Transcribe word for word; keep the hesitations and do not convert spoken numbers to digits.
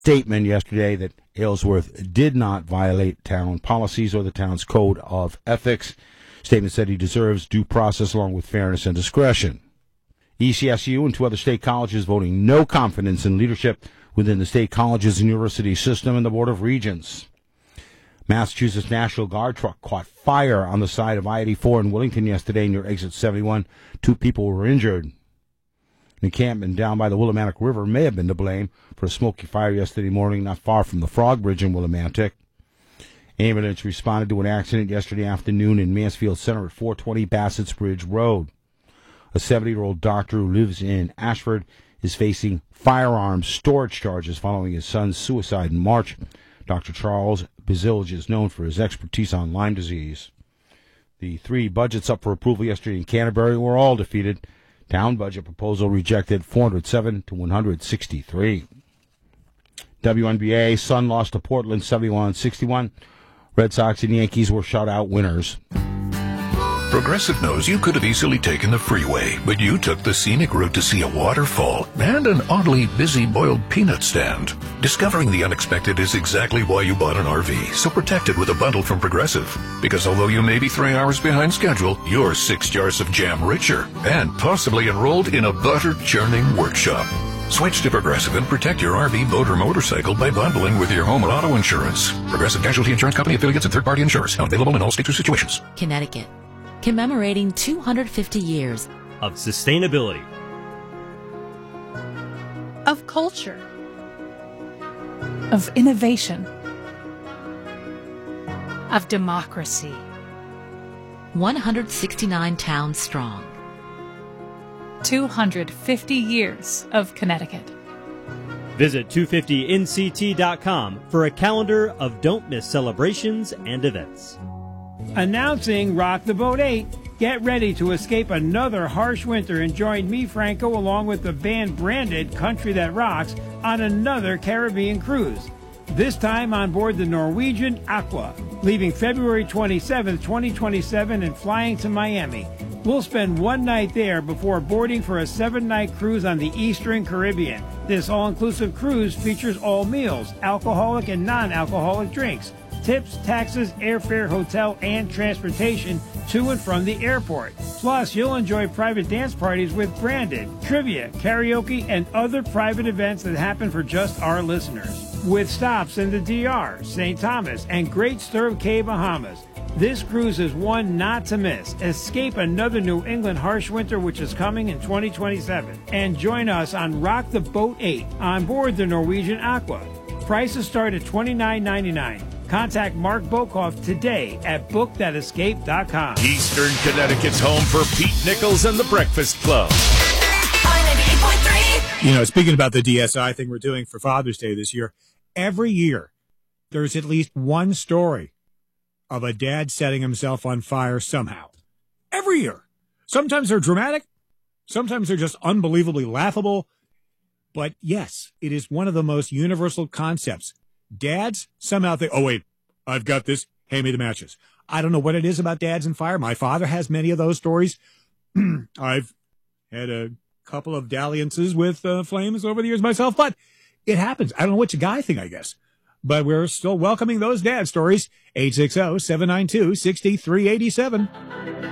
statement yesterday that Aylesworth did not violate town policies or the town's code of ethics. Statement said he deserves due process along with fairness and discretion. E C S U and two other state colleges voting no confidence in leadership within the state colleges and university system and the Board of Regents. Massachusetts National Guard truck caught fire on the side of I eighty-four in Wellington yesterday near exit seventy-one. Two people were injured. An encampment down by the Willimantic River may have been to blame for a smoky fire yesterday morning not far from the Frog Bridge in Willimantic. Ambulance responded to an accident yesterday afternoon in Mansfield Center at four twenty Bassett's Bridge Road. A seventy-year-old doctor who lives in Ashford is facing firearms storage charges following his son's suicide in March. Doctor Charles Bazilge is known for his expertise on Lyme disease. The three budgets up for approval yesterday in Canterbury were all defeated. Town budget proposal rejected four hundred seven to one hundred sixty-three. W N B A, Sun lost to Portland seventy-one sixty-one. Red Sox and Yankees were shutout winners. Progressive knows you could have easily taken the freeway, but you took the scenic route to see a waterfall and an oddly busy boiled peanut stand. Discovering the unexpected is exactly why you bought an R V, so protect it with a bundle from Progressive. Because although you may be three hours behind schedule, you're six jars of jam richer and possibly enrolled in a butter-churning workshop. Switch to Progressive and protect your R V, boat, or motorcycle by bundling with your home and auto insurance. Progressive Casualty Insurance Company, affiliates, and third-party insurers. Not available in all states or situations. Connecticut, commemorating two hundred fifty years of sustainability, of culture, of innovation, of democracy. one hundred sixty-nine towns strong. two hundred fifty years of Connecticut. Visit two fifty N C T dot com for a calendar of don't miss celebrations and events. Announcing Rock the Boat eight. Get ready to escape another harsh winter and join me, Franco, along with the band Branded Country That Rocks on another Caribbean cruise. This time on board the Norwegian Aqua, leaving February twenty-seventh, twenty twenty-seven and flying to Miami. We'll spend one night there before boarding for a seven-night cruise on the Eastern Caribbean. This all-inclusive cruise features all meals, alcoholic and non-alcoholic drinks, tips, taxes, airfare, hotel, and transportation to and from the airport. Plus, you'll enjoy private dance parties with Branded, trivia, karaoke, and other private events that happen for just our listeners. With stops in the D R, Saint Thomas, and Great Stirrup Cay, Bahamas. This cruise is one not to miss. Escape another New England harsh winter, which is coming in twenty twenty-seven. And join us on Rock the Boat eight on board the Norwegian Aqua. Prices start at twenty-nine ninety-nine. Contact Mark Bokoff today at book that escape dot com. Eastern Connecticut's home for Pete Nichols and the Breakfast Club. You know, speaking about the D S I thing we're doing for Father's Day this year, every year there's at least one story of a dad setting himself on fire somehow. Every year. Sometimes they're dramatic. Sometimes they're just unbelievably laughable. But yes, it is one of the most universal concepts. Dads somehow think, oh, wait, I've got this. Hand me the matches. I don't know what it is about dads and fire. My father has many of those stories. I've had a couple of dalliances with uh, flames over the years myself, but it happens. I don't know which guy thing, I guess. But we're still welcoming those dad stories. eight six zero, seven nine two, six three eight seven.